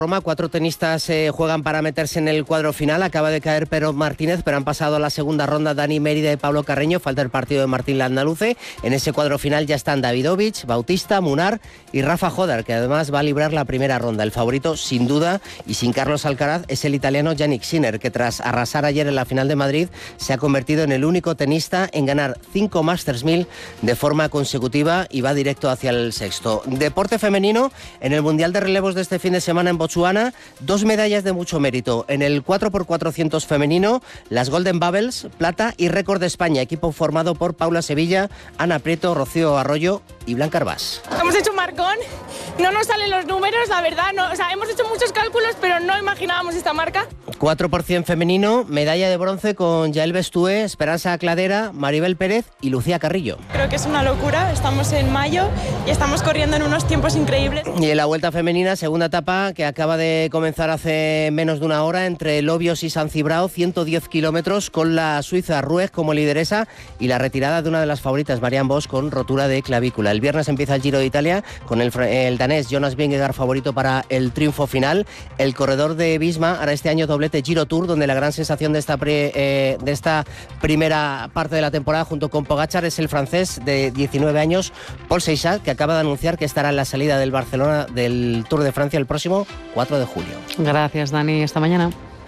Roma, 4 tenistas juegan para meterse en el cuadro final. Acaba de caer Pedro Martínez, pero han pasado a la segunda ronda Dani Mérida y Pablo Carreño. Falta el partido de Martín Landaluce. En ese cuadro final ya están Davidovich, Bautista, Munar y Rafa Jodar, que además va a librar la primera ronda. El favorito, sin duda, y sin Carlos Alcaraz, es el italiano Jannik Sinner, que tras arrasar ayer en la final de Madrid, se ha convertido en el único tenista en ganar 5 Masters 1000 de forma consecutiva y va directo hacia el sexto. Deporte femenino, en el Mundial de Relevos de este fin de semana en Botsuana, 2 medallas de mucho mérito. En el 4x400 femenino, las Golden Bubbles, plata y récord de España, equipo formado por Paula Sevilla, Ana Prieto, Rocío Arroyo y Blanca Arbás. Hemos hecho un marcón, no nos salen los números, la verdad, no, hemos hecho muchos cálculos, pero no imaginábamos esta marca. 4% femenino, medalla de bronce con Yael Bestué, Esperanza Cladera, Maribel Pérez y Lucía Carrillo. Creo que es una locura, estamos en mayo y estamos corriendo en unos tiempos increíbles. Y en la Vuelta Femenina, segunda etapa que acaba de comenzar hace menos de una hora entre Lobios y San Cibrao, 110 kilómetros con la suiza Rueg como lideresa y la retirada de una de las favoritas, Marianne Vos, con rotura de clavícula. El viernes empieza el Giro de Italia con el danés Jonas Vingegaard favorito para el triunfo final. El corredor de Visma hará este año doblete Giro Tour, donde la gran sensación de esta primera parte de la temporada junto con Pogačar es el francés de 19 años, Paul Seixas, que acaba de anunciar que estará en la salida del Barcelona del Tour de Francia el próximo 4 de julio. Gracias, Dani. Hasta mañana.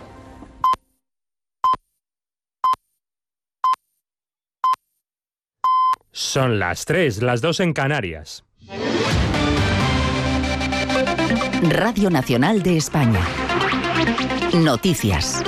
Son las 3, las 2 en Canarias. Radio Nacional de España. Noticias.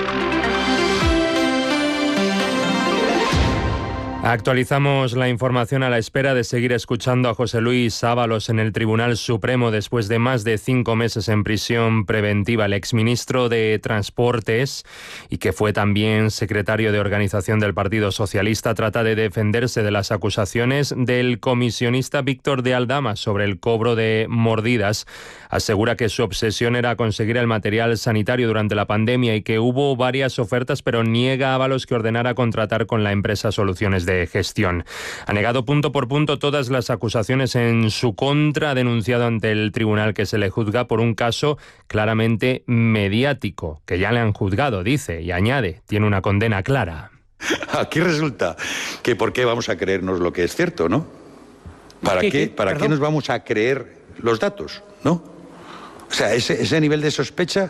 Actualizamos la información a la espera de seguir escuchando a José Luis Ábalos en el Tribunal Supremo después de más de 5 meses en prisión preventiva. El exministro de Transportes y que fue también secretario de organización del Partido Socialista trata de defenderse de las acusaciones del comisionista Víctor de Aldama sobre el cobro de mordidas. Asegura que su obsesión era conseguir el material sanitario durante la pandemia y que hubo varias ofertas, pero niega a Ábalos que ordenara contratar con la empresa Soluciones de Gestión. Ha negado punto por punto todas las acusaciones en su contra, ha denunciado ante el tribunal que se le juzga por un caso claramente mediático, que ya le han juzgado, dice, y añade, tiene una condena clara. Aquí resulta que ¿por qué vamos a creernos lo que es cierto, no? ¿Para qué nos vamos a creer los datos, no? O sea, ese nivel de sospecha,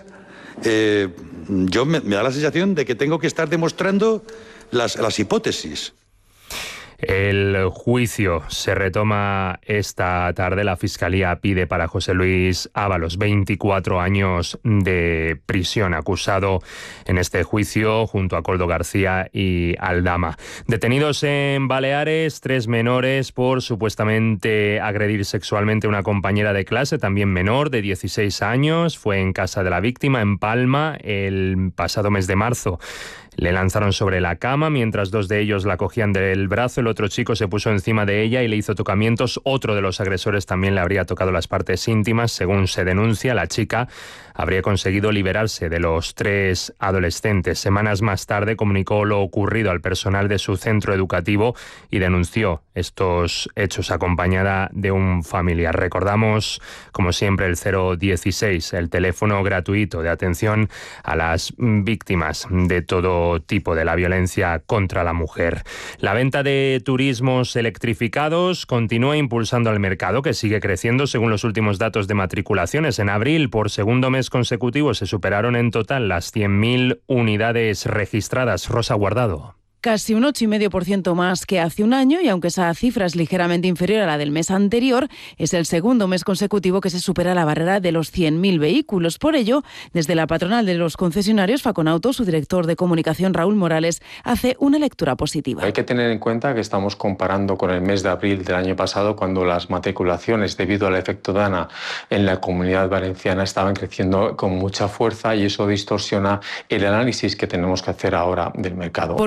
yo me da la sensación de que tengo que estar demostrando las hipótesis. El juicio se retoma esta tarde. La Fiscalía pide para José Luis Ábalos 24 años de prisión, acusado en este juicio junto a Koldo García y Aldama. Detenidos en Baleares 3 menores por supuestamente agredir sexualmente a una compañera de clase, también menor, de 16 años. Fue en casa de la víctima, en Palma, el pasado mes de marzo. Le lanzaron sobre la cama mientras 2 de ellos la cogían del brazo. El otro chico se puso encima de ella y le hizo tocamientos. Otro de los agresores también le habría tocado las partes íntimas. Según se denuncia, la chica habría conseguido liberarse de los 3 adolescentes. Semanas más tarde comunicó lo ocurrido al personal de su centro educativo y denunció estos hechos acompañada de un familiar. Recordamos, como siempre, el 016, el teléfono gratuito de atención a las víctimas de todo tipo de la violencia contra la mujer. La venta de turismos electrificados continúa impulsando al mercado, que sigue creciendo según los últimos datos de matriculaciones. En abril, por segundo mes consecutivo, se superaron en total las 100.000 unidades registradas. Rosa Guardado. Casi un 8,5% más que hace un año, y aunque esa cifra es ligeramente inferior a la del mes anterior, es el segundo mes consecutivo que se supera la barrera de los 100.000 vehículos. Por ello, desde la patronal de los concesionarios, Faconauto, su director de comunicación, Raúl Morales, hace una lectura positiva. Hay que tener en cuenta que estamos comparando con el mes de abril del año pasado, cuando las matriculaciones, debido al efecto Dana en la Comunidad Valenciana, estaban creciendo con mucha fuerza, y eso distorsiona el análisis que tenemos que hacer ahora del mercado. Porque descontando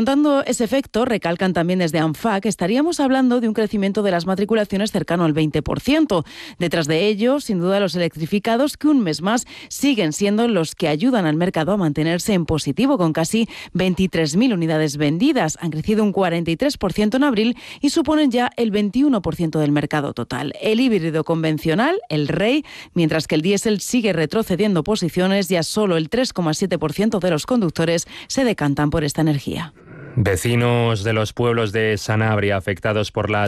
Descontando ese efecto, recalcan también desde ANFAC, estaríamos hablando de un crecimiento de las matriculaciones cercano al 20%. Detrás de ello, sin duda, los electrificados, que un mes más siguen siendo los que ayudan al mercado a mantenerse en positivo, con casi 23.000 unidades vendidas. Han crecido un 43% en abril y suponen ya el 21% del mercado total. El híbrido convencional, el rey, mientras que el diésel sigue retrocediendo posiciones, ya solo el 3,7% de los conductores se decantan por esta energía. Vecinos de los pueblos de Sanabria afectados por la